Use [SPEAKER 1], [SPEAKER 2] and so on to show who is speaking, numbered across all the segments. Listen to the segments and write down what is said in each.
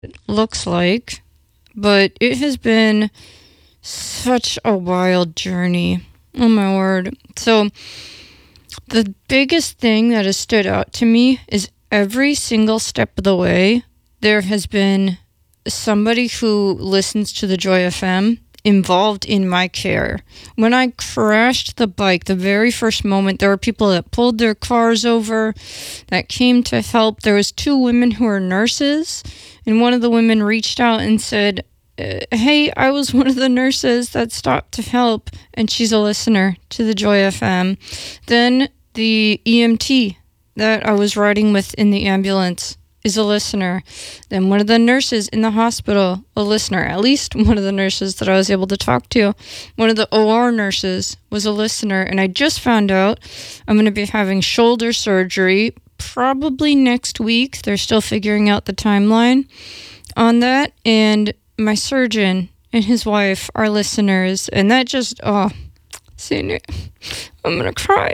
[SPEAKER 1] looks like, but it has been such a wild journey. Oh my word. So, the biggest thing that has stood out to me is every single step of the way, there has been somebody who listens to the Joy FM involved in my care. When I crashed the bike, the very first moment, there were people that pulled their cars over, that came to help. There was two women who were nurses, and one of the women reached out and said, hey, I was one of the nurses that stopped to help, and she's a listener to the Joy FM. Then the EMT that I was riding with in the ambulance is a listener. Then one of the nurses in the hospital, a listener. At least one of the nurses that I was able to talk to. One of the OR nurses was a listener. And I just found out I'm going to be having shoulder surgery probably next week. They're still figuring out the timeline on that. And my surgeon and his wife are listeners. And that just, seeing it, I'm going to cry.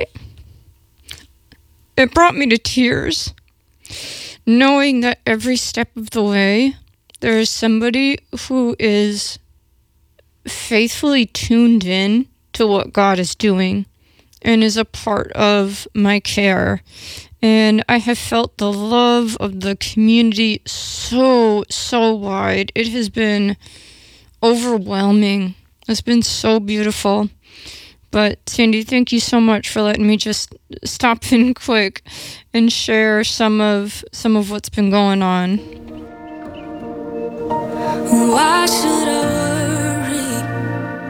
[SPEAKER 1] It brought me to tears. Knowing that every step of the way, there is somebody who is faithfully tuned in to what God is doing and is a part of my care. And I have felt the love of the community so wide. It has been overwhelming. It's been so beautiful. But Sandy, thank you so much for letting me just stop in quick and share some of what's been going on.
[SPEAKER 2] Why should I